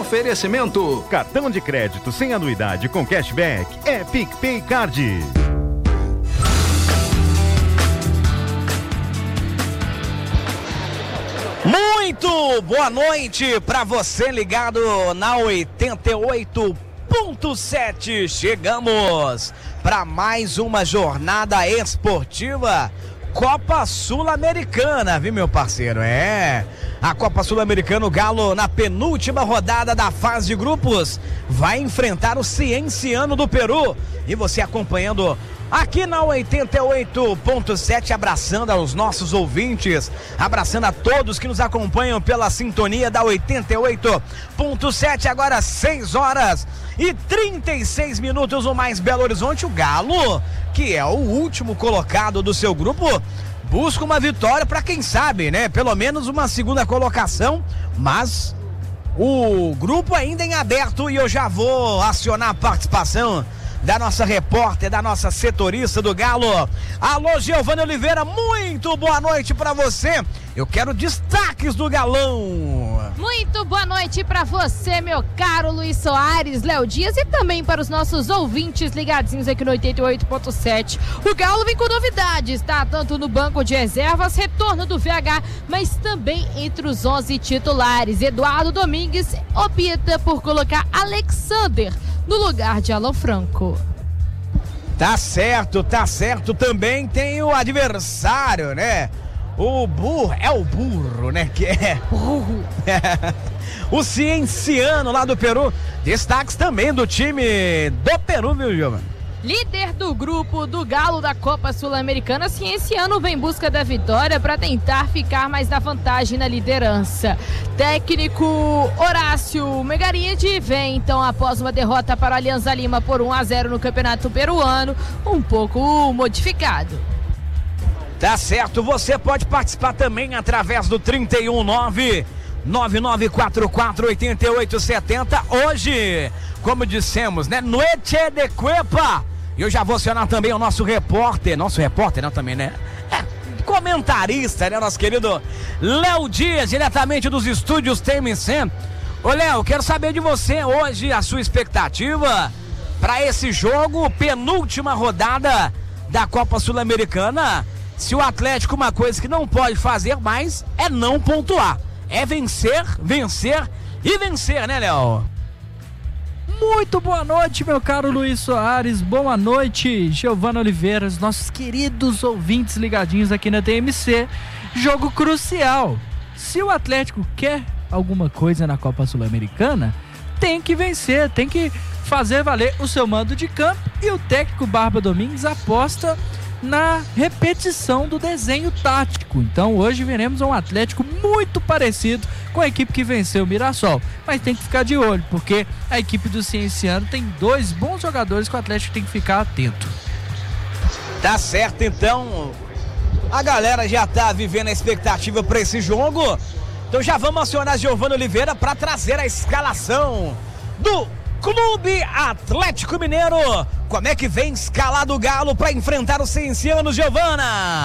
Oferecimento: cartão de crédito sem anuidade com cashback é PicPay Card. Muito boa noite para você ligado na 88.7. Chegamos para mais uma jornada esportiva Copa Sul-Americana, viu, meu parceiro? A Copa Sul-Americana, o Galo, na penúltima rodada da fase de grupos, vai enfrentar o Cienciano do Peru. E você acompanhando aqui na 88.7, abraçando aos nossos ouvintes, abraçando a todos que nos acompanham pela sintonia da 88.7, agora 6h36, o mais Belo Horizonte. O Galo, que é o último colocado do seu grupo, busca uma vitória para, quem sabe, né, pelo menos uma segunda colocação, mas o grupo ainda em aberto. E eu já vou acionar a participação da nossa repórter, da nossa setorista do Galo. Alô, Giovana Oliveira, muito boa noite pra você. Eu quero destaques do Galão. Muito boa noite pra você, meu caro Luiz Soares, Léo Dias, e também para os nossos ouvintes ligadinhos aqui no 88.7. O Galo vem com novidades, tá? Tanto no banco de reservas, retorno do VH, mas também entre os 11 titulares. Eduardo Domingues opta por colocar Alexander no lugar de Alan Franco. Tá certo. Também tem o adversário, né? O burro, né? Que é o Cienciano lá do Peru. Destaques também do time do Peru, viu, Giovana? Líder do grupo do Galo da Copa Sul-Americana, Cienciano vem em busca da vitória para tentar ficar mais na vantagem na liderança. Técnico Horácio Megaride vem então após uma derrota para o Alianza Lima por 1-0 no Campeonato Peruano, um pouco modificado. Tá certo, você pode participar também através do 319-9944-8870. Hoje, como dissemos, né? Noite de Cuepa. E eu já vou acionar também o nosso repórter, não também, né? Comentarista, né? Nosso querido Léo Dias, diretamente dos estúdios TMC. Ô, Léo, quero saber de você hoje a sua expectativa para esse jogo, penúltima rodada da Copa Sul-Americana. Se o Atlético, uma coisa que não pode fazer mais é não pontuar. É vencer, né, Léo? Muito boa noite, meu caro Luiz Soares. Boa noite, Giovana Oliveira, os nossos queridos ouvintes ligadinhos aqui na TMC. Jogo crucial. Se o Atlético quer alguma coisa na Copa Sul-Americana, tem que vencer, tem que fazer valer o seu mando de campo. E o técnico Barba Domingues aposta na repetição do desenho tático. Então hoje veremos um Atlético muito parecido com a equipe que venceu o Mirassol, mas tem que ficar de olho, porque a equipe do Cienciano tem dois bons jogadores que o Atlético tem que ficar atento. Tá certo, então a galera já tá vivendo a expectativa para esse jogo, então já vamos acionar a Giovana Oliveira para trazer a escalação do Clube Atlético Mineiro. Como é que vem escalado o Galo para enfrentar o Cienciano, Giovana?